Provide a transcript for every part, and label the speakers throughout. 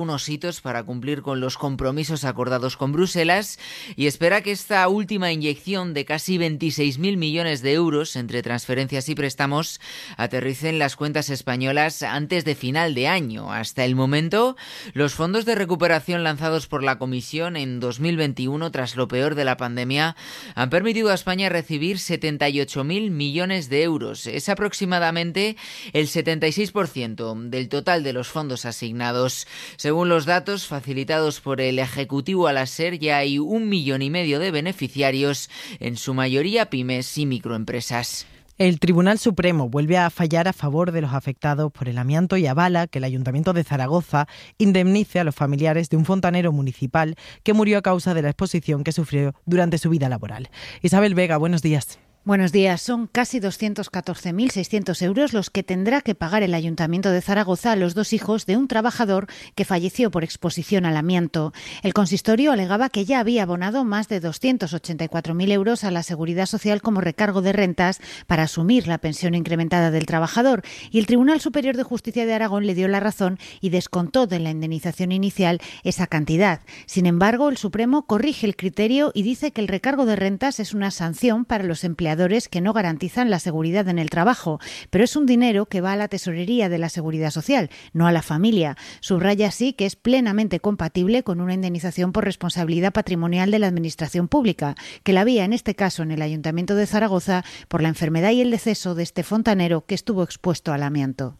Speaker 1: unos hitos para cumplir con los compromisos acordados con Bruselas y espera que esta última inyección de casi 26.000 millones de euros entre transferencias y préstamos aterrice en las cuentas españolas antes de final de año. Hasta el momento, los fondos de recuperación lanzados por la Comisión en 2021 tras lo peor de la pandemia han permitido a España recibir 78.000 millones de euros. Es aproximadamente el 76% del total de los fondos asignados. Según los datos facilitados por el Ejecutivo a la SER, ya hay 1,5 millones de beneficiarios, en su mayoría pymes y microempresas.
Speaker 2: El Tribunal Supremo vuelve a fallar a favor de los afectados por el amianto y avala que el Ayuntamiento de Zaragoza indemnice a los familiares de un fontanero municipal que murió a causa de la exposición que sufrió durante su vida laboral. Isabel Vega, buenos días.
Speaker 3: Buenos días. Son casi 214.600 euros los que tendrá que pagar el Ayuntamiento de Zaragoza a los dos hijos de un trabajador que falleció por exposición al amianto. El consistorio alegaba que ya había abonado más de 284.000 euros a la Seguridad Social como recargo de rentas para asumir la pensión incrementada del trabajador, y el Tribunal Superior de Justicia de Aragón le dio la razón y descontó de la indemnización inicial esa cantidad. Sin embargo, el Supremo corrige el criterio y dice que el recargo de rentas es una sanción para los empleadores que no garantizan la seguridad en el trabajo, pero es un dinero que va a la tesorería de la Seguridad Social, no a la familia. Subraya así que es plenamente compatible con una indemnización por responsabilidad patrimonial de la Administración Pública, que la había en este caso en el Ayuntamiento de Zaragoza por la enfermedad y el deceso de este fontanero que estuvo expuesto al amianto.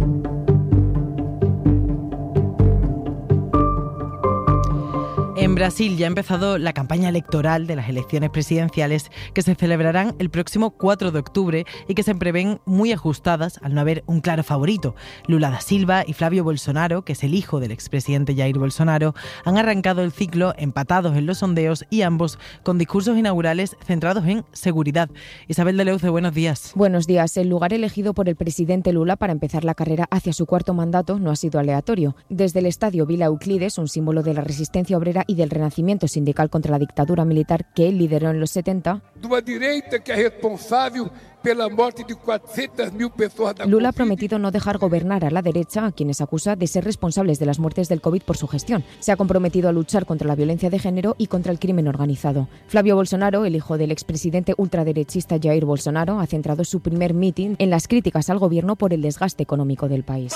Speaker 2: En Brasil ya ha empezado la campaña electoral de las elecciones presidenciales que se celebrarán el próximo 4 de octubre y que se prevén muy ajustadas al no haber un claro favorito. Lula da Silva y Flávio Bolsonaro, que es el hijo del expresidente Jair Bolsonaro, han arrancado el ciclo empatados en los sondeos y ambos con discursos inaugurales centrados en seguridad. Isabel de Leuce, buenos días.
Speaker 4: Buenos días. El lugar elegido por el presidente Lula para empezar la carrera hacia su cuarto mandato no ha sido aleatorio. Desde el estadio Vila Euclides, un símbolo de la resistencia obrera y del renacimiento sindical contra la dictadura militar que él lideró en los 70, Lula ha prometido no dejar gobernar a la derecha, a quienes acusa de ser responsables de las muertes del COVID por su gestión. Se ha comprometido a luchar contra la violencia de género y contra el crimen organizado. Flávio Bolsonaro, el hijo del expresidente ultraderechista Jair Bolsonaro, ha centrado su primer mitin en las críticas al gobierno por el desgaste económico del país.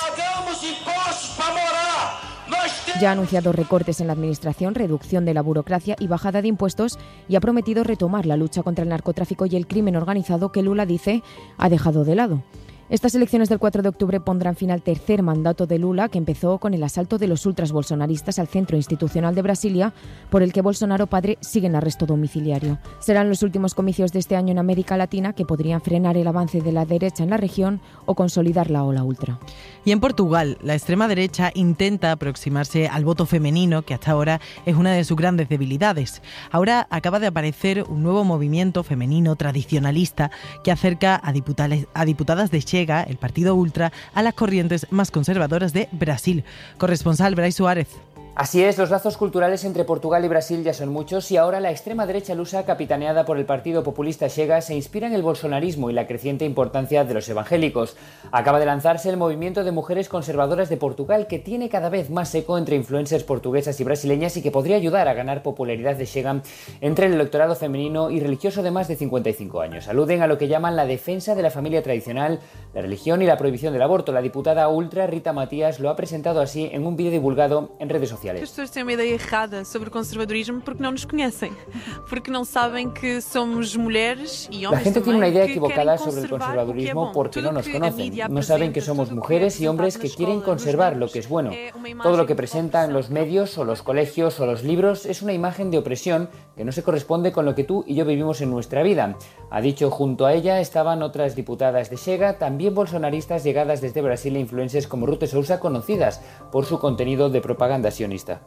Speaker 4: Ya ha anunciado recortes en la administración, reducción de la burocracia y bajada de impuestos, y ha prometido retomar la lucha contra el narcotráfico y el crimen organizado que Lula dice ha dejado de lado. Estas elecciones del 4 de octubre pondrán fin al tercer mandato de Lula, que empezó con el asalto de los ultras bolsonaristas al centro institucional de Brasilia, por el que Bolsonaro padre sigue en arresto domiciliario. Serán los últimos comicios de este año en América Latina que podrían frenar el avance de la derecha en la región o consolidar la ola ultra.
Speaker 2: Y en Portugal, la extrema derecha intenta aproximarse al voto femenino, que hasta ahora es una de sus grandes debilidades. Ahora acaba de aparecer un nuevo movimiento femenino tradicionalista que acerca a diputadas de Chega, el partido ultra, a las corrientes más conservadoras de Brasil. Corresponsal Brais Suárez.
Speaker 5: Así es, los lazos culturales entre Portugal y Brasil ya son muchos, y ahora la extrema derecha lusa, capitaneada por el partido populista Chega, se inspira en el bolsonarismo y la creciente importancia de los evangélicos. Acaba de lanzarse el movimiento de mujeres conservadoras de Portugal, que tiene cada vez más eco entre influencers portuguesas y brasileñas y que podría ayudar a ganar popularidad de Chega entre el electorado femenino y religioso de más de 55 años. Aluden a lo que llaman la defensa de la familia tradicional, la religión y la prohibición del aborto. La diputada ultra Rita Matias lo ha presentado así en un vídeo divulgado en redes sociales.
Speaker 6: As pessoas têm uma ideia errada sobre o conservadorismo porque não nos conhecem, porque não sabem que somos mulheres y hombres.
Speaker 5: La gente tiene una idea equivocada sobre el conservadurismo porque no nos conocen. No saben que somos mujeres y hombres que quieren conservar lo que es bueno. Todo lo que presentan los medios o los colegios o los libros es una imagen de opresión que no se corresponde con lo que tú y yo vivimos en nuestra vida. Ha dicho, junto a ella estaban otras diputadas de Chega, también bolsonaristas llegadas desde Brasil e influencers como Ruth Sousa, conocidas por su contenido de propaganda sionista.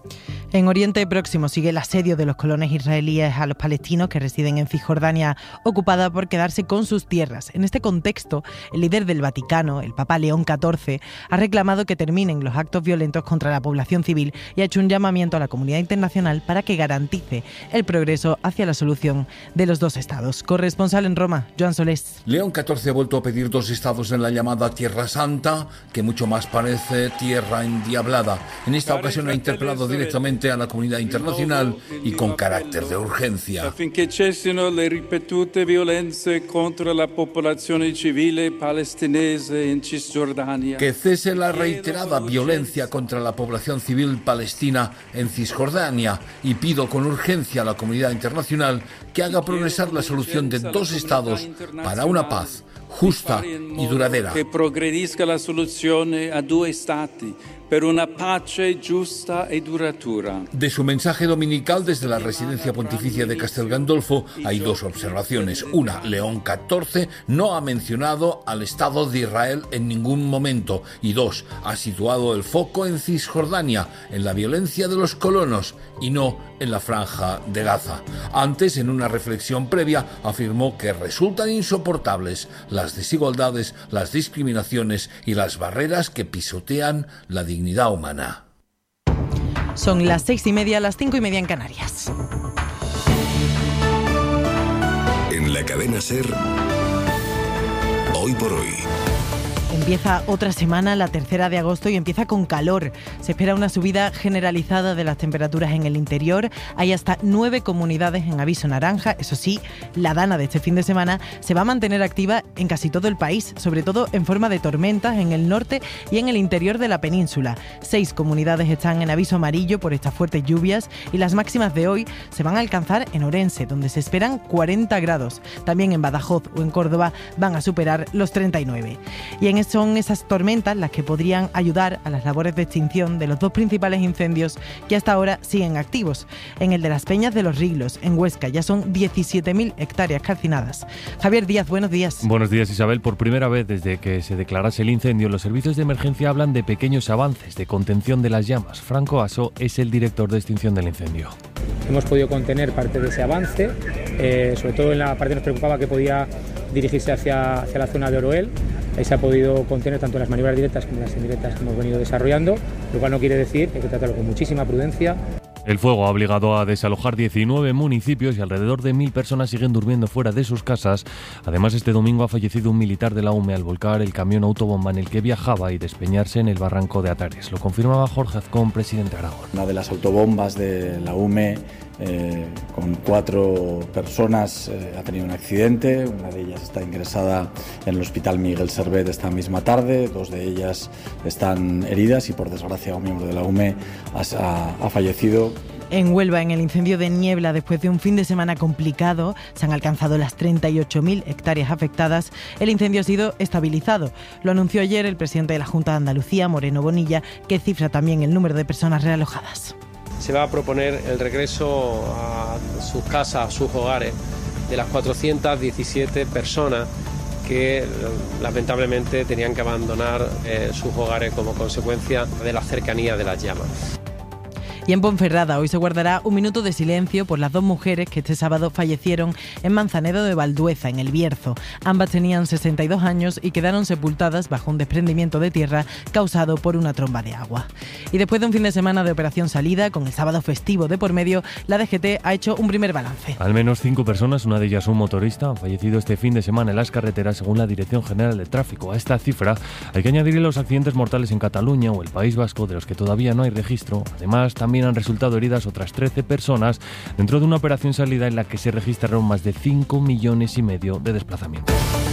Speaker 2: En Oriente Próximo sigue el asedio de los colonos israelíes a los palestinos que residen en Cisjordania, ocupada por quedarse con sus tierras. En este contexto, el líder del Vaticano, el Papa León XIV, ha reclamado que terminen los actos violentos contra la población civil y ha hecho un llamamiento a la comunidad internacional para que garantice el progreso hacia la solución de los dos estados. Corresponsal en Roma, Joan Solés.
Speaker 7: León XIV ha vuelto a pedir dos estados en la llamada Tierra Santa, que mucho más parece tierra endiablada. En esta ocasión ha interpelado directamente a la comunidad internacional y con carácter de urgencia.
Speaker 8: Affinché cessino le ripetute violenze contro la popolazione civile palestinese in Cisgiordania.
Speaker 7: Que cese la reiterada violencia contra la población civil palestina en Cisjordania y pido con urgencia a la comunidad internacional que haga progresar la solución de dos estados para una paz justa y duradera.
Speaker 8: Que progredisca la soluzione a due stati per una pace giusta e duratura.
Speaker 7: De su mensaje dominical desde la residencia pontificia de Castel Gandolfo hay dos observaciones. Una, León XIV no ha mencionado al Estado de Israel en ningún momento. Y dos, ha situado el foco en Cisjordania, en la violencia de los colonos y no en la franja de Gaza. Antes, en una reflexión previa, afirmó que resultan insoportables las desigualdades, las discriminaciones y las barreras que pisotean la dignidad humana.
Speaker 2: Son las 6:30, las 5:30 en Canarias.
Speaker 9: En la cadena SER, Hoy por Hoy.
Speaker 2: Empieza otra semana, la 3 de agosto, y empieza con calor. Se espera una subida generalizada de las temperaturas en el interior. Hay hasta 9 comunidades en aviso naranja. Eso sí, la dana de este fin de semana se va a mantener activa en casi todo el país, sobre todo en forma de tormentas en el norte y en el interior de la península. 6 comunidades están en aviso amarillo por estas fuertes lluvias y las máximas de hoy se van a alcanzar en Orense, donde se esperan 40 grados. También en Badajoz o en Córdoba van a superar los 39. Y son esas tormentas las que podrían ayudar a las labores de extinción de los dos principales incendios que hasta ahora siguen activos. En el de las Peñas de los Riglos, en Huesca, ya son 17.000 hectáreas calcinadas. Javier Díaz, buenos días.
Speaker 10: Buenos días, Isabel. Por primera vez desde que se declarase el incendio, los servicios de emergencia hablan de pequeños avances de contención de las llamas. Franco Aso es el director de extinción del incendio.
Speaker 11: Hemos podido contener parte de ese avance, sobre todo en la parte que nos preocupaba que podía dirigirse hacia la zona de Oroel. Ahí se ha podido contener tanto las maniobras directas como las indirectas que hemos venido desarrollando, lo cual no quiere decir que hay que tratarlo con muchísima prudencia.
Speaker 10: El fuego ha obligado a desalojar 19 municipios y alrededor de 1.000 personas siguen durmiendo fuera de sus casas. Además, este domingo ha fallecido un militar de la UME al volcar el camión autobomba en el que viajaba y despeñarse en el barranco de Atares. Lo confirmaba Jorge Azcón, presidente de Aragón.
Speaker 12: Una de las autobombas de la UME con 4 personas ha tenido un accidente. Una de ellas está ingresada en el Hospital Miguel Servet esta misma tarde. 2 de ellas están heridas y, por desgracia, un miembro de la UME ha fallecido.
Speaker 2: En Huelva, en el incendio de Niebla, después de un fin de semana complicado, se han alcanzado las 38.000 hectáreas afectadas. El incendio ha sido estabilizado. Lo anunció ayer el presidente de la Junta de Andalucía, Moreno Bonilla, que cifra también el número de personas realojadas.
Speaker 13: Se va a proponer el regreso a sus casas, a sus hogares, de las 417 personas que lamentablemente tenían que abandonar sus hogares como consecuencia de la cercanía de las llamas.
Speaker 2: Y en Ponferrada hoy se guardará un minuto de silencio por las 2 mujeres que este sábado fallecieron en Manzanedo de Valdueza, en El Bierzo. Ambas tenían 62 años y quedaron sepultadas bajo un desprendimiento de tierra causado por una tromba de agua. Y después de un fin de semana de operación salida, con el sábado festivo de por medio, la DGT ha hecho un primer balance.
Speaker 10: Al menos 5 personas, una de ellas un motorista, han fallecido este fin de semana en las carreteras según la Dirección General de Tráfico. A esta cifra hay que añadir los accidentes mortales en Cataluña o el País Vasco, de los que todavía no hay registro. Además, también han resultado heridas otras 13 personas dentro de una operación salida en la que se registraron más de 5,5 millones de desplazamientos.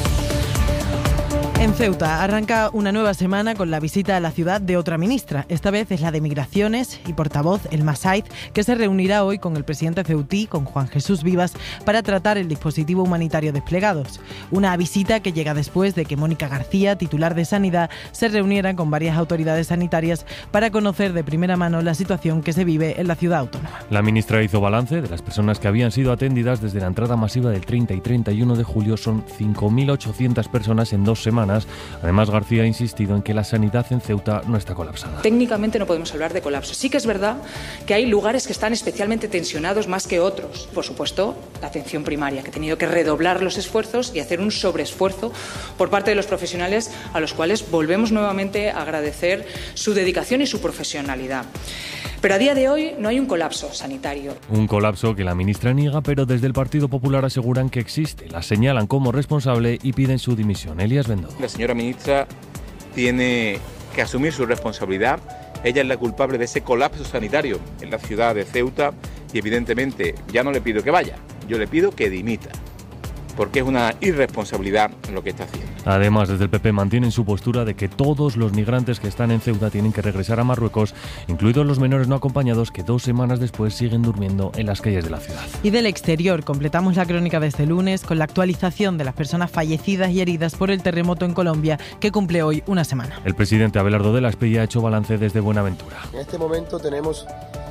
Speaker 2: En Ceuta arranca una nueva semana con la visita a la ciudad de otra ministra. Esta vez es la de Migraciones y portavoz, Elma Saiz, que se reunirá hoy con el presidente ceutí, con Juan Jesús Vivas, para tratar el dispositivo humanitario desplegados. Una visita que llega después de que Mónica García, titular de Sanidad, se reuniera con varias autoridades sanitarias para conocer de primera mano la situación que se vive en la ciudad autónoma.
Speaker 10: La ministra hizo balance de las personas que habían sido atendidas desde la entrada masiva del 30 y 31 de julio. Son 5.800 personas en 2 semanas, semanas. Además, García ha insistido en que la sanidad en Ceuta no está colapsada.
Speaker 14: Técnicamente no podemos hablar de colapso. Sí que es verdad que hay lugares que están especialmente tensionados más que otros. Por supuesto, la atención primaria, que ha tenido que redoblar los esfuerzos y hacer un sobreesfuerzo por parte de los profesionales, a los cuales volvemos nuevamente a agradecer su dedicación y su profesionalidad. Pero a día de hoy no hay un colapso sanitario.
Speaker 10: Un colapso que la ministra niega, pero desde el Partido Popular aseguran que existe. La señalan como responsable y piden su dimisión. Elías Bendodo.
Speaker 15: La señora ministra tiene que asumir su responsabilidad. Ella es la culpable de ese colapso sanitario en la ciudad de Ceuta y evidentemente ya no le pido que vaya, yo le pido que dimita, porque es una irresponsabilidad lo que está haciendo.
Speaker 10: Además, desde el PP mantienen su postura de que todos los migrantes que están en Ceuta tienen que regresar a Marruecos, incluidos los menores no acompañados que 2 semanas después siguen durmiendo en las calles de la ciudad.
Speaker 2: Y del exterior, completamos la crónica de este lunes con la actualización de las personas fallecidas y heridas por el terremoto en Colombia, que cumple hoy una semana.
Speaker 10: El presidente Abelardo de la Espriella ha hecho balance desde Buenaventura.
Speaker 16: En este momento tenemos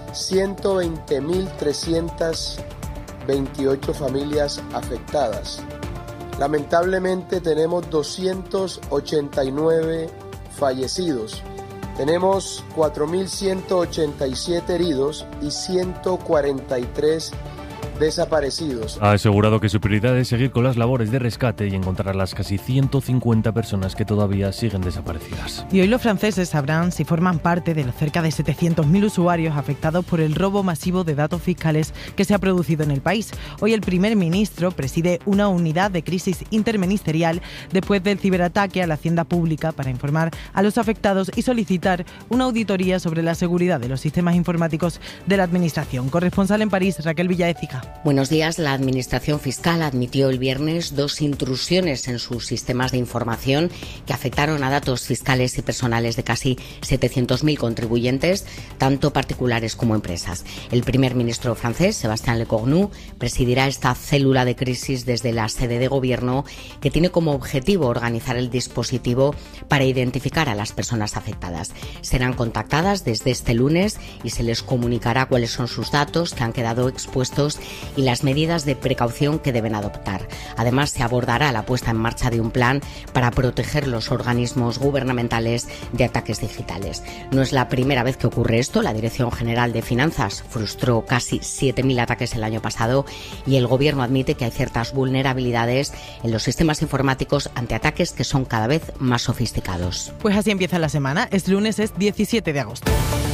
Speaker 16: 120.328 familias afectadas. Lamentablemente tenemos 289 fallecidos. Tenemos 4.187 heridos y 143 desaparecidos.
Speaker 10: Ha asegurado que su prioridad es seguir con las labores de rescate y encontrar a las casi 150 personas que todavía siguen desaparecidas.
Speaker 2: Y hoy los franceses sabrán si forman parte de los cerca de 700.000 usuarios afectados por el robo masivo de datos fiscales que se ha producido en el país. Hoy el primer ministro preside una unidad de crisis interministerial después del ciberataque a la hacienda pública para informar a los afectados y solicitar una auditoría sobre la seguridad de los sistemas informáticos de la administración. Corresponsal en París, Raquel Villaécija.
Speaker 17: Buenos días. La Administración Fiscal admitió el viernes 2 intrusiones en sus sistemas de información que afectaron a datos fiscales y personales de casi 700.000 contribuyentes, tanto particulares como empresas. El primer ministro francés, Sébastien Lecornu, presidirá esta célula de crisis desde la sede de gobierno que tiene como objetivo organizar el dispositivo para identificar a las personas afectadas. Serán contactadas desde este lunes y se les comunicará cuáles son sus datos que han quedado expuestos y las medidas de precaución que deben adoptar. Además, se abordará la puesta en marcha de un plan para proteger los organismos gubernamentales de ataques digitales. No es la primera vez que ocurre esto. La Dirección General de Finanzas frustró casi 7.000 ataques el año pasado y el Gobierno admite que hay ciertas vulnerabilidades en los sistemas informáticos ante ataques que son cada vez más sofisticados.
Speaker 2: Pues así empieza la semana. Este lunes es 17 de agosto.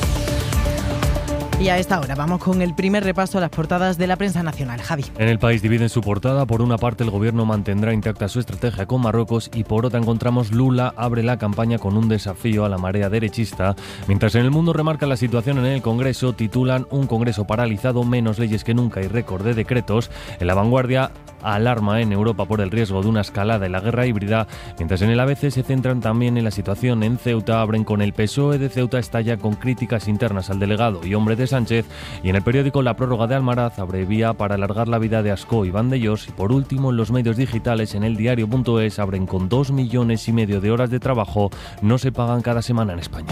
Speaker 2: Y a esta hora vamos con el primer repaso a las portadas de la prensa nacional. Javi.
Speaker 10: En El País dividen su portada. Por una parte, el gobierno mantendrá intacta su estrategia con Marruecos y por otra encontramos Lula abre la campaña con un desafío a la marea derechista. Mientras en El Mundo remarca la situación en el Congreso, titulan un Congreso paralizado, menos leyes que nunca y récord de decretos. En La Vanguardia, alarma en Europa por el riesgo de una escalada en la guerra híbrida, mientras en el ABC se centran también en la situación en Ceuta. Abren con el PSOE de Ceuta estalla con críticas internas al delegado y hombre de Sánchez, y en el periódico La prórroga de Almaraz abrevía para alargar la vida de Ascó y Vandellós, y por último en los medios digitales en el diario.es abren con 2,5 millones de horas de trabajo no se pagan cada semana en España.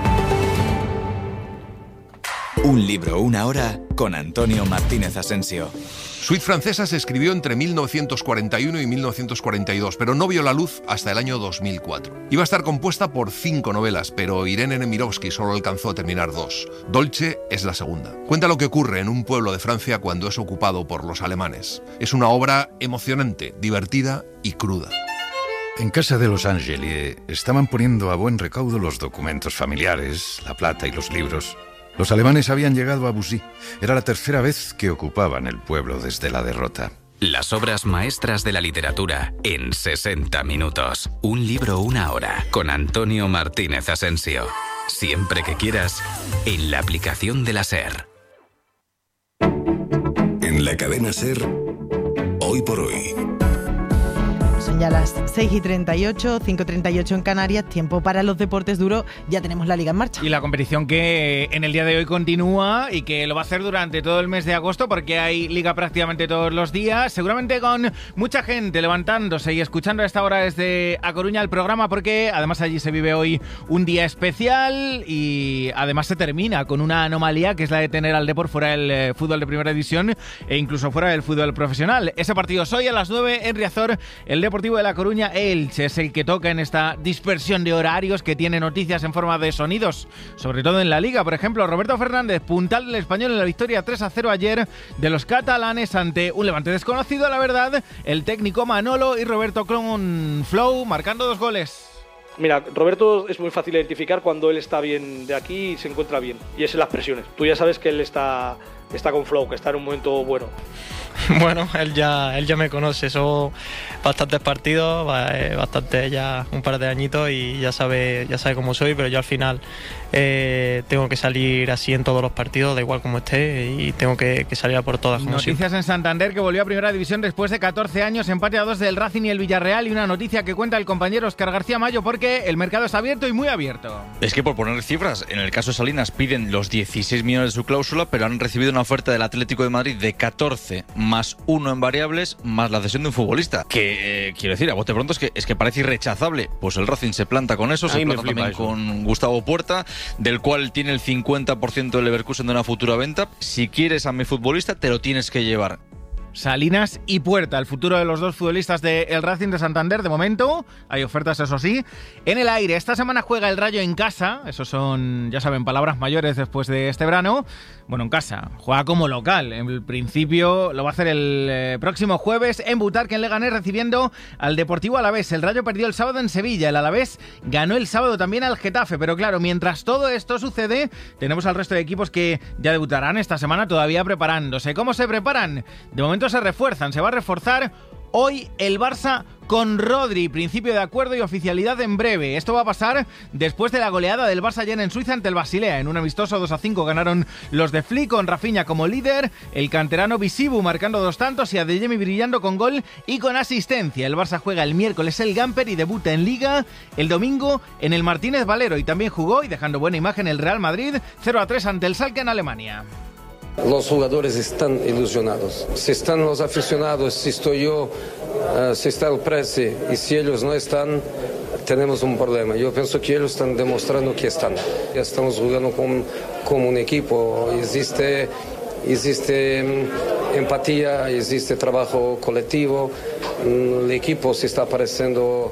Speaker 18: Un libro, una hora con Antonio Martínez Asensio.
Speaker 19: Suite francesa se escribió entre 1941 y 1942, pero no vio la luz hasta el año 2004. Iba a estar compuesta por 5 novelas, pero Irene Nemirovsky solo alcanzó a terminar 2. Dolce es la segunda. Cuenta lo que ocurre en un pueblo de Francia cuando es ocupado por los alemanes. Es una obra emocionante, divertida y cruda.
Speaker 20: En casa de los Angeli estaban poniendo a buen recaudo los documentos familiares, la plata y los libros. Los alemanes habían llegado a Bussy. Era la tercera vez que ocupaban el pueblo desde la derrota.
Speaker 18: Las obras maestras de la literatura en 60 minutos. Un libro, una hora con Antonio Martínez Asensio. Siempre que quieras, en la aplicación de la SER.
Speaker 9: En la cadena SER, hoy por hoy.
Speaker 2: Son ya las 6:38, 5:38 en Canarias, tiempo para los deportes duros, ya tenemos la Liga en marcha.
Speaker 21: Y la competición que en el día de hoy continúa y que lo va a hacer durante todo el mes de agosto porque hay Liga prácticamente todos los días, seguramente con mucha gente levantándose y escuchando a esta hora desde A Coruña el programa porque además allí se vive hoy un día especial y además se termina con una anomalía que es la de tener al Depor fuera del fútbol de primera división e incluso fuera del fútbol profesional. Ese partido es hoy a las 9 en Riazor, el Depor Deportivo de La Coruña, Elche es el que toca en esta dispersión de horarios que tiene noticias en forma de sonidos, sobre todo en la Liga. Por ejemplo, Roberto Fernández, puntal del Español en la victoria 3-0 ayer de los catalanes ante un Levante desconocido, la verdad. El técnico Manolo y Roberto con flow marcando 2 goles.
Speaker 1: Mira, Roberto es muy fácil de identificar cuando él está bien de aquí y se encuentra bien, y es en las presiones. Tú ya sabes que él está con flow, que está en un momento bueno.
Speaker 22: Bueno, él ya me conoce, son bastantes partidos, bastante ya un par de añitos y ya sabe cómo soy, pero yo al final tengo que salir así en todos los partidos, da igual como esté, y tengo que salir a por todas. Como
Speaker 21: noticias
Speaker 22: siempre.
Speaker 21: En Santander, que volvió a Primera División después de 14 años, empate a 2 del Racing y el Villarreal, y una noticia que cuenta el compañero Óscar García Mayo, porque el mercado está abierto y muy abierto.
Speaker 23: Es que por poner cifras, en el caso de Salinas piden los 16 millones de su cláusula, pero han recibido una oferta del Atlético de Madrid de 14 más 1 en variables, más la cesión de un futbolista, que quiero decir, a bote pronto es que parece irrechazable. Pues el Racing se planta con eso, se planta también con Gustavo Puerta, del cual tiene el 50% del Leverkusen de una futura venta. Si quieres a mi futbolista, te lo tienes que llevar.
Speaker 21: Salinas y Puerta, el futuro de los dos futbolistas del Racing de Santander. De momento hay ofertas, eso sí, en el aire. Esta semana juega el Rayo en casa, eso son, ya saben, palabras mayores después de este verano. Bueno, en casa, juega como local. En principio lo va a hacer el próximo jueves en Butarque, en Leganés, recibiendo al Deportivo Alavés. El Rayo perdió el sábado en Sevilla, el Alavés ganó el sábado también al Getafe, pero claro, mientras todo esto sucede, tenemos al resto de equipos que ya debutarán esta semana, todavía preparándose. ¿Cómo se preparan? De momento se refuerzan, se va a reforzar hoy el Barça con Rodri, principio de acuerdo y oficialidad en breve. Esto va a pasar después de la goleada del Barça ayer en Suiza ante el Basilea. En un amistoso 2-5 ganaron los de Flick, con Rafinha como líder, el canterano Bisibu marcando 2 tantos y Adeyemi brillando con gol y con asistencia. El Barça juega el miércoles el Gamper y debuta en Liga el domingo en el Martínez Valero, y también jugó, y dejando buena imagen, el Real Madrid 0-3 ante el Schalke en Alemania.
Speaker 24: Los jugadores están ilusionados. Si están los aficionados, si estoy yo, si está el Presi, y si ellos no están, tenemos un problema. Yo pienso que ellos están demostrando que están. Ya estamos jugando como un equipo. Existe empatía, existe trabajo colectivo. El equipo se está pareciendo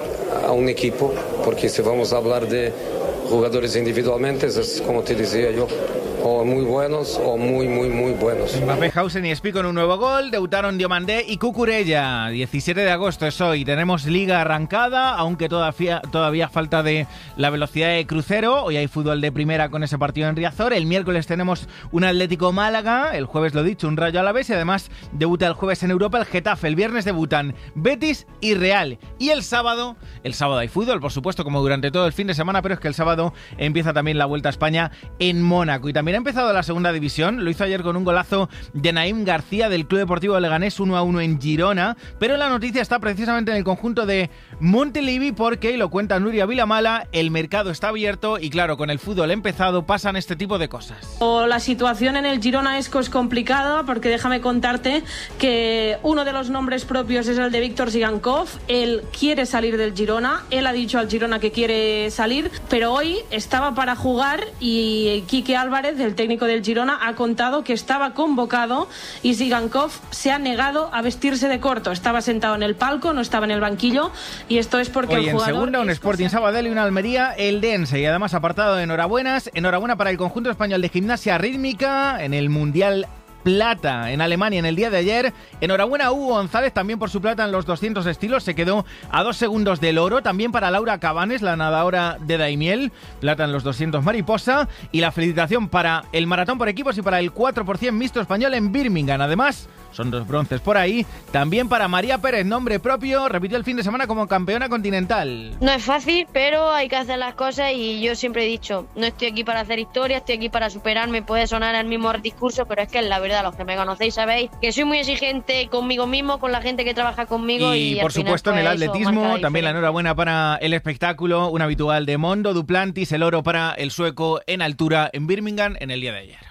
Speaker 24: a un equipo, porque si vamos a hablar de jugadores individualmente, es como te decía yo, o muy buenos o muy buenos.
Speaker 21: Mbappé, Hausen y Espi con un nuevo gol, debutaron Diomandé y Cucurella. 17 de agosto es hoy, tenemos Liga arrancada, aunque todavía falta de la velocidad de crucero. Hoy hay fútbol de primera con ese partido en Riazor. El miércoles tenemos un Atlético Málaga, el jueves lo dicho, un Rayo Alavés, y además debuta el jueves en Europa el Getafe. El viernes debutan Betis y Real. Y el sábado hay fútbol, por supuesto, como durante todo el fin de semana, pero es que el sábado empieza también la Vuelta a España en Mónaco. Y también ha empezado la segunda división, lo hizo ayer con un golazo de Naim García del Club Deportivo Leganés, 1-1 en Girona, pero la noticia está precisamente en el conjunto de Montilivi, porque, y lo cuenta Nuria Vilamala, el mercado está abierto y claro, con el fútbol empezado pasan este tipo de cosas.
Speaker 25: La situación en el Girona es complicada, porque déjame contarte que uno de los nombres propios es el de Víctor Zigankov. Él quiere salir del Girona, él ha dicho al Girona que quiere salir, pero hoy estaba para jugar y Quique Álvarez, el técnico del Girona, ha contado que estaba convocado y Zigankov se ha negado a vestirse de corto. Estaba sentado en el palco, no estaba en el banquillo, y esto es porque
Speaker 21: hoy
Speaker 25: el jugador...
Speaker 21: en segunda, un Sporting Sabadell y una Almería, el Dense, y además apartado de enhorabuena para el conjunto español de gimnasia rítmica en el Mundial plata en Alemania en el día de ayer. Enhorabuena a Hugo González también por su plata en los 200 estilos, se quedó a 2 segundos del oro. También para Laura Cabanes, la nadadora de Daimiel, plata en los 200 mariposa, y la felicitación para el maratón por equipos y para el 4% mixto español en Birmingham. Además, son 2 bronces por ahí. También para María Pérez, nombre propio, repitió el fin de semana como campeona continental.
Speaker 26: No es fácil, pero hay que hacer las cosas, y yo siempre he dicho, no estoy aquí para hacer historia, estoy aquí para superarme. Puede sonar el mismo discurso, pero es que es la verdad. Los que me conocéis sabéis que soy muy exigente conmigo mismo, con la gente que trabaja conmigo, y
Speaker 21: por supuesto final, pues, en el atletismo también la enhorabuena para el espectáculo, un habitual de Mondo Duplantis, el oro para el sueco en altura en Birmingham en el día de ayer.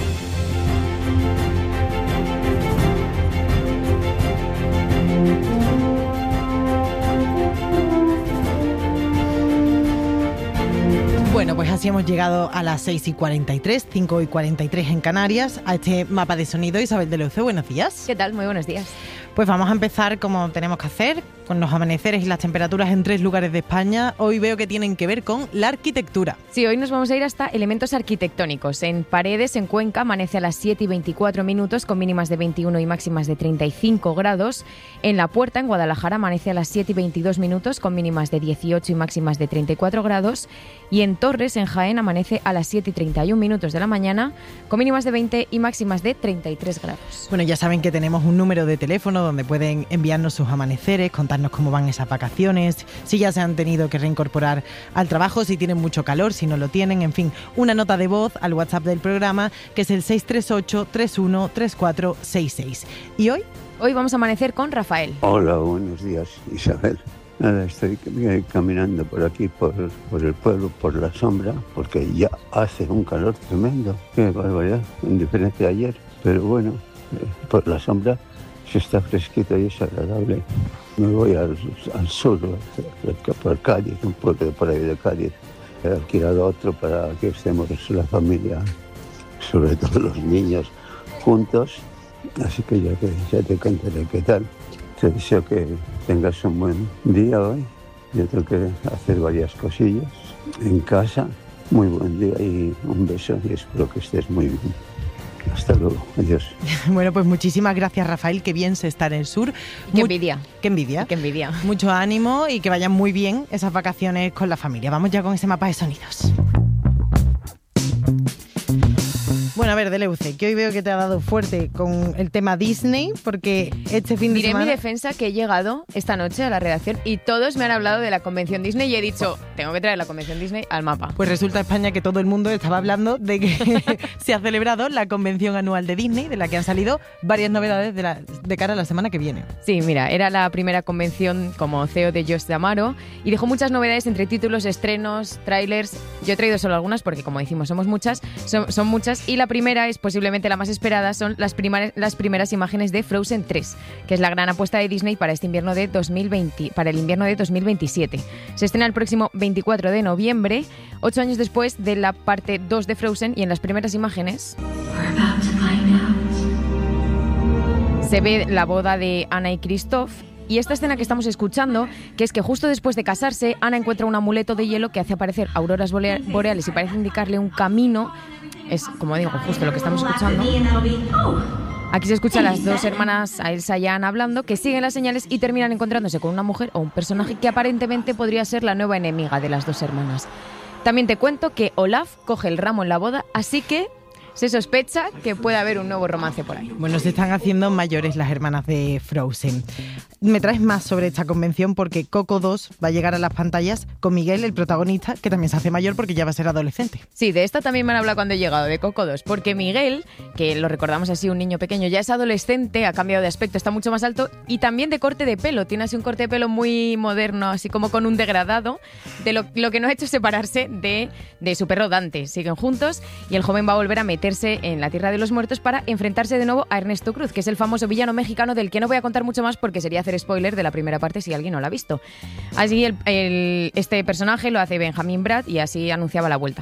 Speaker 2: Bueno, pues así hemos llegado a las 6:43, 5:43 en Canarias, a este mapa de sonido. Isabel de Leuce, buenos días.
Speaker 4: ¿Qué tal? Muy buenos días.
Speaker 2: Pues vamos a empezar como tenemos que hacer, con los amaneceres y las temperaturas en 3 lugares de España. Hoy veo que tienen que ver con la arquitectura.
Speaker 4: Sí, hoy nos vamos a ir hasta elementos arquitectónicos. En Paredes, en Cuenca, amanece a las 7 y 24 minutos con mínimas de 21 y máximas de 35 grados. En La Puerta, en Guadalajara, amanece a las 7 y 22 minutos con mínimas de 18 y máximas de 34 grados. Y en Torres, en Jaén, amanece a las 7 y 31 minutos de la mañana con mínimas de 20 y máximas de 33 grados.
Speaker 2: Bueno, ya saben que tenemos un número de teléfono donde pueden enviarnos sus amaneceres, contarnos cómo van esas vacaciones, si ya se han tenido que reincorporar al trabajo, si tienen mucho calor, si no lo tienen, en fin, una nota de voz al WhatsApp del programa, que es el 638-313466. ¿Y hoy?
Speaker 4: Hoy vamos a amanecer con Rafael.
Speaker 3: Hola, buenos días, Isabel. Nada, estoy caminando por aquí, por el pueblo, por la sombra, porque ya hace un calor tremendo. Qué barbaridad, en diferencia de ayer. Pero bueno, por la sombra se está fresquito y es agradable. Me voy al sur, por Cádiz, un pueblo por ahí de Cádiz. He alquilado otro para que estemos la familia, sobre todo los niños, juntos. Así que ya te contaré qué tal. Te deseo que tengas un buen día hoy. Yo tengo que hacer varias cosillas en casa. Muy buen día y un beso y espero que estés muy bien. Hasta luego. Adiós.
Speaker 2: Bueno, pues muchísimas gracias, Rafael. Qué bien se está en el sur.
Speaker 4: Qué envidia.
Speaker 2: Qué envidia.
Speaker 4: Qué envidia.
Speaker 2: Mucho ánimo y que vayan muy bien esas vacaciones con la familia. Vamos ya con ese mapa de sonidos. Bueno, a ver, Deleuze, que hoy veo que te ha dado fuerte con el tema Disney, porque este fin de semana...
Speaker 4: Diré en mi defensa que he llegado esta noche a la redacción y todos me han hablado de la convención Disney y he dicho, tengo que traer la convención Disney al mapa.
Speaker 2: Pues resulta, España, que todo el mundo estaba hablando de que se ha celebrado la convención anual de Disney, de la que han salido varias novedades de cara a la semana que viene.
Speaker 4: Sí, mira, era la primera convención como CEO de Josh D'Amaro y dejó muchas novedades entre títulos, estrenos, trailers. Yo he traído solo algunas porque, como decimos, somos muchas, son muchas, y la primera es posiblemente la más esperada, son las primeras imágenes de Frozen 3, que es la gran apuesta de Disney para este invierno de 2020, para el invierno de 2027. Se estrena el próximo 24 de noviembre, 8 años después de la parte 2 de Frozen, y en las primeras imágenes se ve la boda de Anna y Kristoff. Y esta escena que estamos escuchando, que es que justo después de casarse, Ana encuentra un amuleto de hielo que hace aparecer auroras boreales y parece indicarle un camino. Es, como digo, justo lo que estamos escuchando. Aquí se escucha a las dos hermanas, a Elsa y a Anna, hablando, que siguen las señales y terminan encontrándose con una mujer o un personaje que aparentemente podría ser la nueva enemiga de las dos hermanas. También te cuento que Olaf coge el ramo en la boda, así que se sospecha que puede haber un nuevo romance por ahí.
Speaker 2: Bueno, se están haciendo mayores las hermanas de Frozen. Me traes más sobre esta convención porque Coco 2 va a llegar a las pantallas con Miguel, el protagonista, que también se hace mayor porque ya va a ser adolescente.
Speaker 4: Sí, de esta también me han hablado cuando he llegado, de Coco 2, porque Miguel, que lo recordamos así, un niño pequeño, ya es adolescente, ha cambiado de aspecto, está mucho más alto y también de corte de pelo. Tiene así un corte de pelo muy moderno, así como con un degradado. De lo que no ha hecho es separarse de su perro Dante. Siguen juntos y el joven va a volver a meterse en la Tierra de los Muertos para enfrentarse de nuevo a Ernesto Cruz, que es el famoso villano mexicano del que no voy a contar mucho más porque sería hacer spoiler de la primera parte si alguien no la ha visto. Así este personaje lo hace Benjamin Bratt y así anunciaba la vuelta.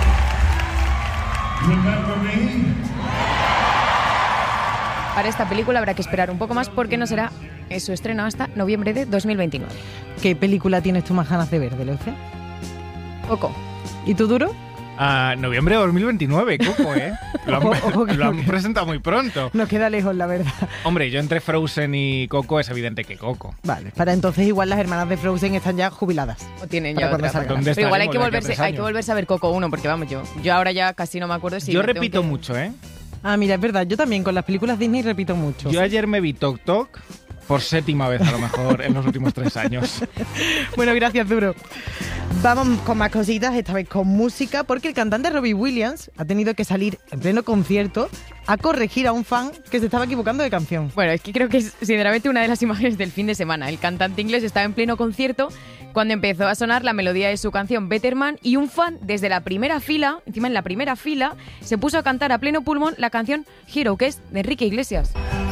Speaker 4: Para esta película habrá que esperar un poco más porque no será su estreno hasta noviembre de 2029.
Speaker 2: ¿Qué película tienes tú más ganas de ver, Deleuze?
Speaker 4: Coco.
Speaker 2: ¿Y tú, Duro?
Speaker 21: Noviembre de 2029, Coco, ¿eh? Lo han presentado muy pronto.
Speaker 2: Nos queda lejos, la verdad.
Speaker 21: Hombre, yo entre Frozen y Coco es evidente que Coco.
Speaker 2: Vale, para entonces igual las hermanas de Frozen están ya jubiladas.
Speaker 4: O tienen ya otra. Pero igual hay que volverse a ver Coco 1, porque vamos, yo ahora ya casi no me acuerdo si...
Speaker 21: Yo repito mucho, ¿eh?
Speaker 2: Ah, mira, es verdad, yo también con las películas Disney repito mucho.
Speaker 21: Yo ayer me vi Tok Tok por 7ª vez a lo mejor en los últimos 3 años.
Speaker 2: Bueno, gracias, Duro. Vamos con más cositas, esta vez con música, porque el cantante Robbie Williams ha tenido que salir en pleno concierto a corregir a un fan que se estaba equivocando de canción.
Speaker 4: Bueno, es que creo que es sinceramente una de las imágenes del fin de semana. El cantante inglés estaba en pleno concierto cuando empezó a sonar la melodía de su canción Better Man y un fan desde la primera fila, encima en la primera fila, se puso a cantar a pleno pulmón la canción Hero, que es de Enrique Iglesias.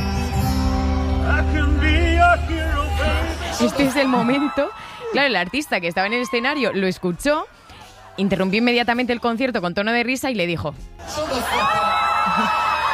Speaker 4: Este es el momento. Claro, el artista que estaba en el escenario lo escuchó, interrumpió inmediatamente el concierto con tono de risa y le dijo: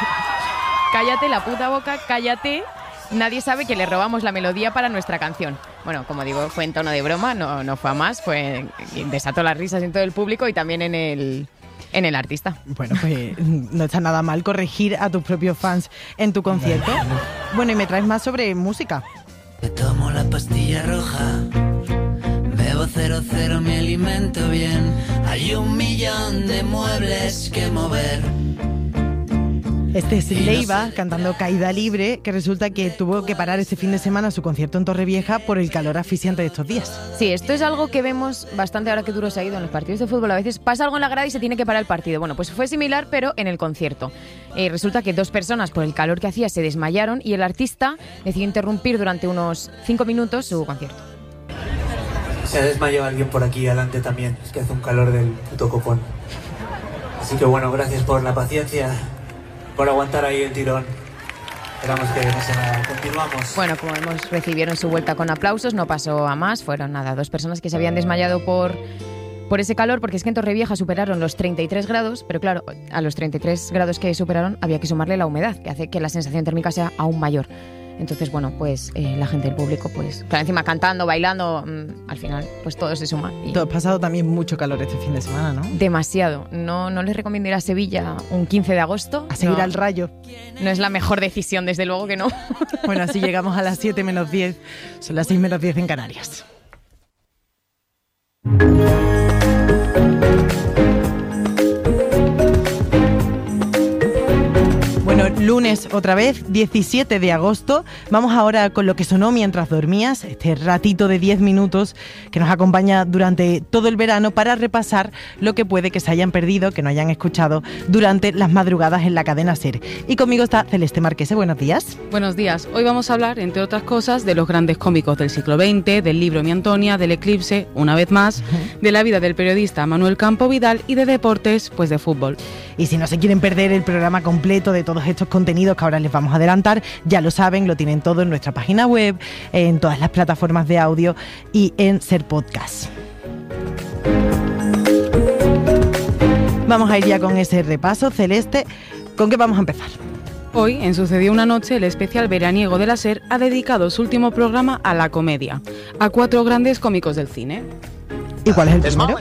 Speaker 4: cállate la puta boca, cállate. Nadie sabe que le robamos la melodía para nuestra canción. Bueno, como digo, fue en tono de broma, no fue a más, desató las risas en todo el público y también en el artista.
Speaker 2: Bueno, pues no está nada mal corregir a tus propios fans en tu concierto. Bueno, y me traes más sobre música.
Speaker 5: Me tomo la pastilla roja, bebo 00, me alimento bien. Hay 1 millón de muebles que mover.
Speaker 2: Este es Leiva cantando Caída Libre, que resulta que tuvo que parar este fin de semana su concierto en Torrevieja por el calor asfixiante de estos días.
Speaker 4: Sí, esto es algo que vemos bastante ahora que duro se ha ido en los partidos de fútbol. A veces pasa algo en la grada y se tiene que parar el partido. Bueno, pues fue similar, pero en el concierto. Resulta que 2 personas, por el calor que hacía, se desmayaron y el artista decidió interrumpir durante unos 5 minutos su concierto.
Speaker 6: Se ha desmayado alguien por aquí adelante también. Es que hace un calor del puto copón. Así que bueno, gracias por la paciencia, por aguantar ahí el tirón. Esperamos que no se nada. Continuamos.
Speaker 4: Bueno, como vemos, recibieron su vuelta con aplausos, no pasó a más. Fueron 2 personas que se habían desmayado por ese calor, porque es que en Torrevieja superaron los 33 grados, pero claro, a los 33 grados que superaron había que sumarle la humedad, que hace que la sensación térmica sea aún mayor. Entonces, bueno, pues la gente del público, pues, claro, encima cantando, bailando, al final, pues todo se suma.
Speaker 2: Y tú has pasado también mucho calor este fin de semana, ¿no?
Speaker 4: Demasiado. No les recomiendo ir a Sevilla un 15 de agosto.
Speaker 2: A seguir al Rayo.
Speaker 4: No es la mejor decisión, desde luego que no.
Speaker 2: Bueno, así llegamos a las 7 menos 10. Son las 6 menos 10 en Canarias. Bueno, lunes otra vez, 17 de agosto. Vamos ahora con lo que sonó mientras dormías, este ratito de 10 minutos que nos acompaña durante todo el verano para repasar lo que puede que se hayan perdido, que no hayan escuchado durante las madrugadas en la cadena SER. Y conmigo está Celeste Marquese. Buenos días.
Speaker 7: Buenos días. Hoy vamos a hablar, entre otras cosas, de los grandes cómicos del siglo XX, del libro Mi Antonia, del eclipse, una vez más, de la vida del periodista Manuel Campo Vidal y de deportes, pues de fútbol.
Speaker 2: Y si no se quieren perder el programa completo de todos estos contenidos que ahora les vamos a adelantar, ya lo saben, lo tienen todo en nuestra página web, en todas las plataformas de audio y en SER Podcast. Vamos a ir ya con ese repaso. Celeste, ¿con qué vamos a empezar?
Speaker 7: Hoy, en Sucedió una noche, el especial veraniego de la SER ha dedicado su último programa a la comedia, a 4 grandes cómicos del cine.
Speaker 2: ¿Y cuál es el primero?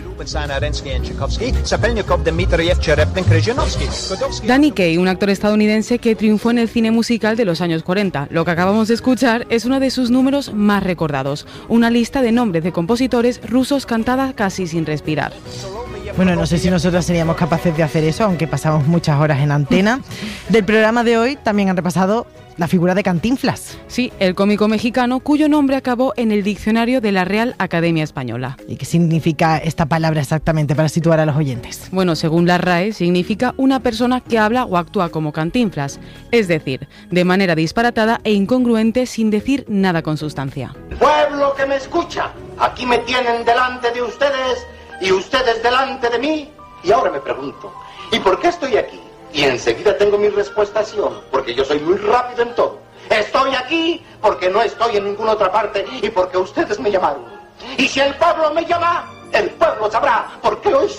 Speaker 7: Danny Kaye, un actor estadounidense que triunfó en el cine musical de los años 40. Lo que acabamos de escuchar es uno de sus números más recordados, una lista de nombres de compositores rusos cantada casi sin respirar.
Speaker 2: Bueno, no sé si nosotros seríamos capaces de hacer eso, aunque pasamos muchas horas en antena. Del programa de hoy también han repasado la figura de Cantinflas.
Speaker 7: Sí, el cómico mexicano cuyo nombre acabó en el diccionario de la Real Academia Española.
Speaker 2: ¿Y qué significa esta palabra exactamente para situar a los oyentes?
Speaker 7: Bueno, según la RAE, significa una persona que habla o actúa como Cantinflas, es decir, de manera disparatada e incongruente sin decir nada con sustancia.
Speaker 8: Pueblo que me escucha, aquí me tienen delante de ustedes y ustedes delante de mí. Y ahora me pregunto, ¿y por qué estoy aquí? Y enseguida tengo mi respuestación, porque yo soy muy rápido en todo. Estoy aquí porque no estoy en ninguna otra parte y porque ustedes me llamaron. Y si el pueblo me llama, el pueblo sabrá por qué hoy...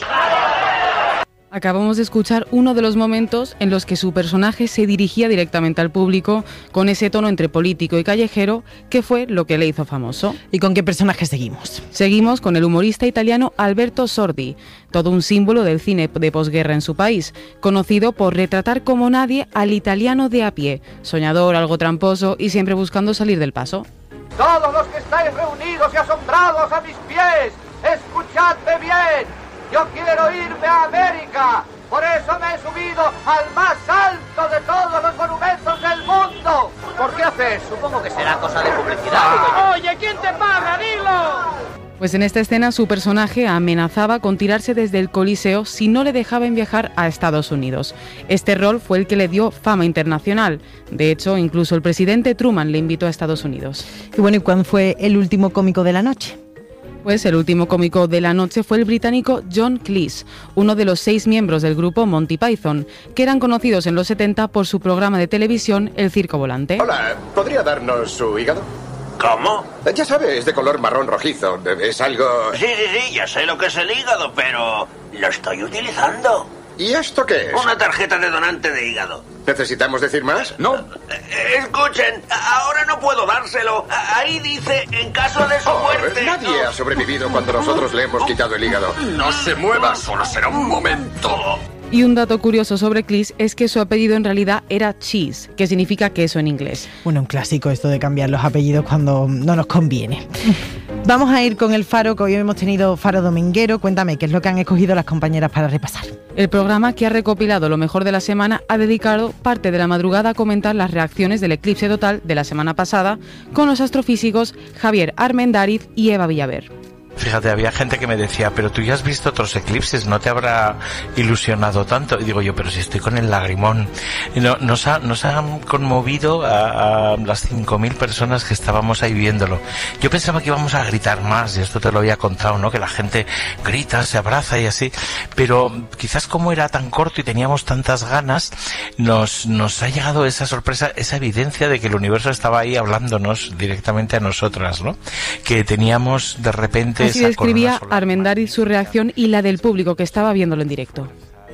Speaker 7: Acabamos de escuchar uno de los momentos en los que su personaje se dirigía directamente al público con ese tono entre político y callejero que fue lo que le hizo famoso.
Speaker 2: ¿Y con qué personaje seguimos?
Speaker 7: Seguimos con el humorista italiano Alberto Sordi, todo un símbolo del cine de posguerra en su país, conocido por retratar como nadie al italiano de a pie, soñador, algo tramposo y siempre buscando salir del paso.
Speaker 8: Todos los que estáis reunidos y asombrados a mis pies, escuchadme bien. Yo quiero irme a América, por eso me he subido al más alto de todos los monumentos del mundo. ¿Por qué haces? Supongo que será cosa de publicidad. Oye, ¿quién te paga? ¡Dilo!
Speaker 7: Pues en esta escena su personaje amenazaba con tirarse desde el Coliseo si no le dejaban viajar a Estados Unidos. Este rol fue el que le dio fama internacional. De hecho, incluso el presidente Truman le invitó a Estados Unidos.
Speaker 2: Y bueno, ¿y cuándo fue el último cómico de la noche?
Speaker 7: Pues el último cómico de la noche fue el británico John Cleese, uno de los 6 miembros del grupo Monty Python, que eran conocidos en los 70 por su programa de televisión El Circo Volante.
Speaker 11: Hola, ¿podría darnos su hígado? ¿Cómo? Ya sabes, de color marrón rojizo, es algo...
Speaker 12: Sí, ya sé lo que es el hígado, pero lo estoy utilizando.
Speaker 11: ¿Y esto qué es?
Speaker 12: Una tarjeta de donante de hígado.
Speaker 11: ¿Necesitamos decir más? No.
Speaker 12: Escuchen, ahora no puedo dárselo. Ahí dice, en caso de su muerte.
Speaker 11: Nadie ha sobrevivido cuando nosotros le hemos quitado el hígado.
Speaker 12: No se mueva, solo será un momento.
Speaker 7: Y un dato curioso sobre Cleese es que su apellido en realidad era Cheese, que significa queso en inglés.
Speaker 2: Bueno, un clásico esto de cambiar los apellidos cuando no nos conviene. Vamos a ir con el Faro, que hoy hemos tenido Faro Dominguero. Cuéntame, ¿qué es lo que han escogido las compañeras para repasar?
Speaker 7: El programa, que ha recopilado lo mejor de la semana, ha dedicado parte de la madrugada a comentar las reacciones del eclipse total de la semana pasada con los astrofísicos Javier Armendáriz y Eva Villaver.
Speaker 13: Fíjate, había gente que me decía, pero tú ya has visto otros eclipses, ¿no te habrá ilusionado tanto? Y digo yo, pero si estoy con el lagrimón. Nos han conmovido a las 5.000 personas que estábamos ahí viéndolo. Yo pensaba que íbamos a gritar más, y esto te lo había contado, ¿no? Que la gente grita, se abraza y así. Pero quizás como era tan corto y teníamos tantas ganas, nos ha llegado esa sorpresa, esa evidencia de que el universo estaba ahí hablándonos directamente a nosotras, ¿no? Que teníamos de repente...
Speaker 7: Así describía Armendáriz su reacción y la del público que estaba viéndolo en directo.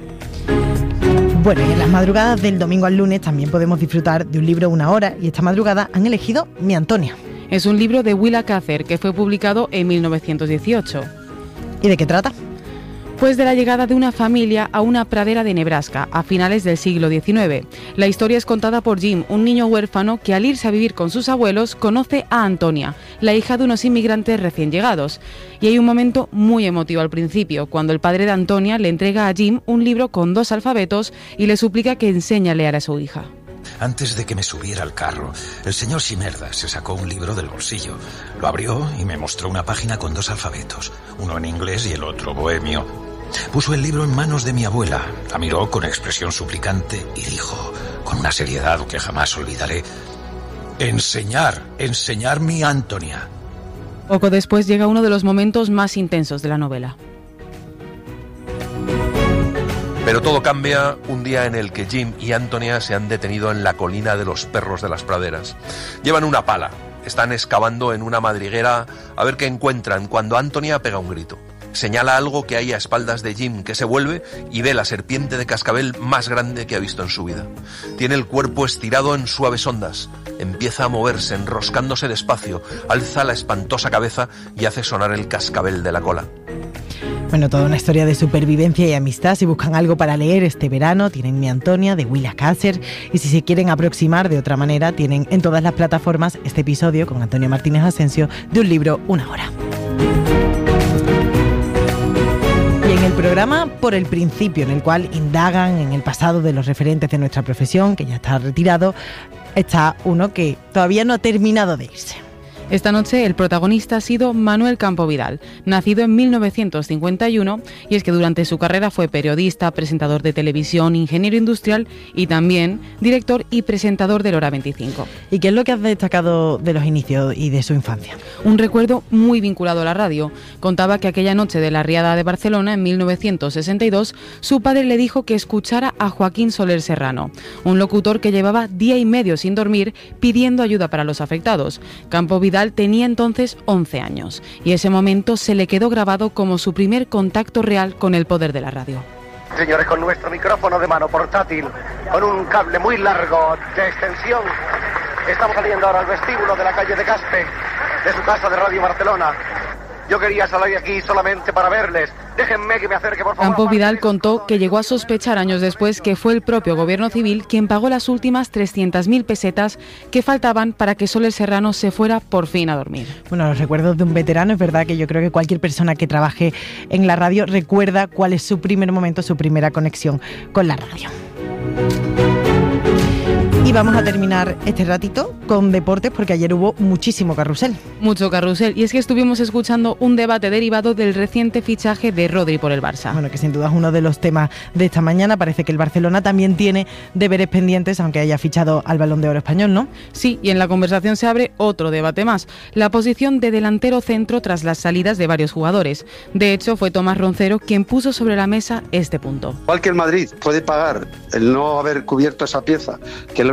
Speaker 2: Bueno, y en las madrugadas del domingo al lunes también podemos disfrutar de un libro una hora, y esta madrugada han elegido Mi Antonia.
Speaker 7: Es un libro de Willa Cather que fue publicado en 1918.
Speaker 2: ¿Y de qué trata?
Speaker 7: Pues de la llegada de una familia a una pradera de Nebraska a finales del siglo XIX. La historia es contada por Jim, un niño huérfano que al irse a vivir con sus abuelos conoce a Antonia, la hija de unos inmigrantes recién llegados. Y hay un momento muy emotivo al principio, cuando el padre de Antonia le entrega a Jim un libro con 2 alfabetos y le suplica que enseñe a leer a su hija.
Speaker 14: Antes de que me subiera al carro, el señor Shimerda se sacó un libro del bolsillo. Lo abrió y me mostró una página con 2 alfabetos, uno en inglés y el otro bohemio. Puso el libro en manos de mi abuela, la miró con expresión suplicante y dijo, con una seriedad que jamás olvidaré, enseñar mi Antonia.
Speaker 7: Poco después llega uno de los momentos más intensos de la novela.
Speaker 15: Pero todo cambia un día en el que Jim y Antonia se han detenido en la colina de los perros de las praderas. Llevan una pala, están excavando en una madriguera a ver qué encuentran cuando Antonia pega un grito. Señala algo que hay a espaldas de Jim, que se vuelve y ve la serpiente de cascabel más grande que ha visto en su vida. Tiene el cuerpo estirado en suaves ondas, empieza a moverse enroscándose despacio, alza la espantosa cabeza y hace sonar el cascabel de la cola.
Speaker 2: Bueno, toda una historia de supervivencia y amistad. Si buscan algo para leer este verano, tienen Mi Antonia, de Willa Cather. Y si se quieren aproximar de otra manera, tienen en todas las plataformas este episodio con Antonio Martínez Asensio de un libro, una hora. Y en el programa Por el Principio, en el cual indagan en el pasado de los referentes de nuestra profesión, que ya está retirado, está uno que todavía no ha terminado de irse.
Speaker 7: Esta noche el protagonista ha sido Manuel Campo Vidal, nacido en 1951, y es que durante su carrera fue periodista, presentador de televisión, ingeniero industrial y también director y presentador del Hora 25.
Speaker 2: ¿Y qué es lo que has destacado de los inicios y de su infancia?
Speaker 7: Un recuerdo muy vinculado a la radio. Contaba que aquella noche de la Riada de Barcelona, en 1962, su padre le dijo que escuchara a Joaquín Soler Serrano, un locutor que llevaba día y medio sin dormir pidiendo ayuda para los afectados. Campo Vidal tenía entonces 11 años y ese momento se le quedó grabado como su primer contacto real con el poder de la radio.
Speaker 16: Señores, con nuestro micrófono de mano portátil, con un cable muy largo de extensión, estamos saliendo ahora al vestíbulo de la calle de Caspe, de su casa de Radio Barcelona. Yo quería salir aquí solamente para verles. Déjenme que me acerque, por favor.
Speaker 7: Campo Vidal contó que llegó a sospechar años después que fue el propio gobierno civil quien pagó las últimas 300.000 pesetas que faltaban para que Soler Serrano se fuera por fin a dormir.
Speaker 2: Bueno, los recuerdos de un veterano, es verdad que yo creo que cualquier persona que trabaje en la radio recuerda cuál es su primer momento, su primera conexión con la radio. Y vamos a terminar este ratito con deportes, porque ayer hubo muchísimo carrusel.
Speaker 7: Mucho carrusel, y es que estuvimos escuchando un debate derivado del reciente fichaje de Rodri por el Barça.
Speaker 2: Bueno, que sin duda es uno de los temas de esta mañana. Parece que el Barcelona también tiene deberes pendientes, aunque haya fichado al Balón de Oro español, ¿no?
Speaker 7: Sí, y en la conversación se abre otro debate más, la posición de delantero centro tras las salidas de varios jugadores. De hecho, fue Tomás Roncero quien puso sobre la mesa este punto.
Speaker 17: Igual que el Madrid puede pagar el no haber cubierto esa pieza, que es la única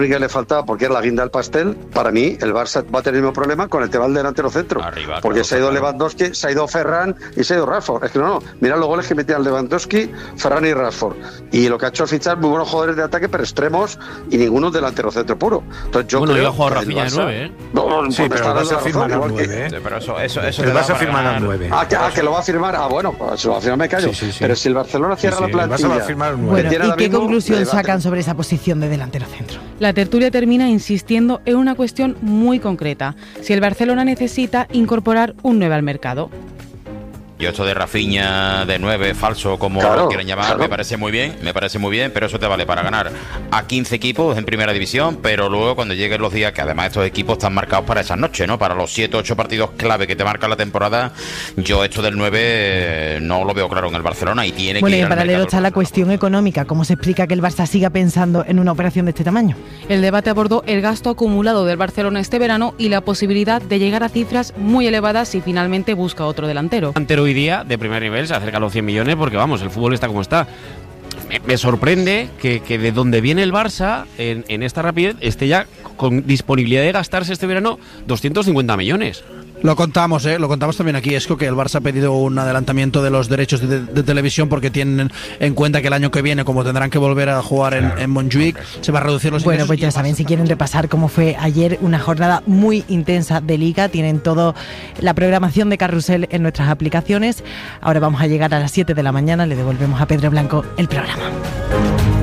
Speaker 9: única que le faltaba, porque era la guinda del pastel, para mí el Barça va a tener el mismo problema con el tema del delantero centro.
Speaker 10: Arriba,
Speaker 9: porque
Speaker 10: claro,
Speaker 9: se ha ido Lewandowski, se ha ido Ferran y se ha ido Rashford. Es que no, mira los goles que metían Lewandowski, Ferran y Rashford. Y lo que ha hecho es fichar muy buenos jugadores de ataque, pero extremos, y ninguno delantero centro puro. Entonces yo creo
Speaker 17: yo juego
Speaker 9: que
Speaker 17: Rafinha de 9, ¿eh?
Speaker 9: No,
Speaker 17: sí, pero el Barça firma a 9,
Speaker 10: ¿eh? Pero eso
Speaker 17: el Barça firma a 9.
Speaker 9: Que lo va a firmar. Bueno, pues lo va a firmar, me callo. Sí. Pero si el Barcelona cierra la plantilla...
Speaker 17: El Barça va a firmar un 9.
Speaker 2: Bueno, ¿y qué conclusión sacan sobre esa posición de delantero centro?
Speaker 7: La tertulia termina insistiendo en una cuestión muy concreta: si el Barcelona necesita incorporar un 9 al mercado.
Speaker 10: Yo esto de Rafinha de 9 falso, como lo quieren llamar, me parece muy bien, pero eso te vale para ganar a 15 equipos en primera división, pero luego cuando lleguen los días, que además estos equipos están marcados para esas noches, ¿no? Para los 7 o 8 partidos clave que te marca la temporada, yo esto del 9 no lo veo claro en el Barcelona y tiene que ir al mercado.
Speaker 2: Bueno, y en paralelo está la cuestión económica. ¿Cómo se explica que el Barça siga pensando en una operación de este tamaño?
Speaker 7: El debate abordó el gasto acumulado del Barcelona este verano y la posibilidad de llegar a cifras muy elevadas si finalmente busca otro delantero.
Speaker 17: Hoy día de primer nivel se acerca a los 100 millones porque vamos, el fútbol está como está. Me sorprende que de donde viene el Barça en esta rapidez esté ya con disponibilidad de gastarse este verano 250 millones.
Speaker 18: Lo contamos también aquí, es que el Barça ha pedido un adelantamiento de los derechos de televisión porque tienen en cuenta que el año que viene, como tendrán que volver a jugar en Montjuic, se va a reducir los ingresos.
Speaker 2: Bueno, pues ya saben, si quieren repasar cómo fue ayer una jornada muy intensa de Liga, tienen toda la programación de Carrusel en nuestras aplicaciones. Ahora vamos a llegar a las 7 de la mañana, le devolvemos a Pedro Blanco el programa.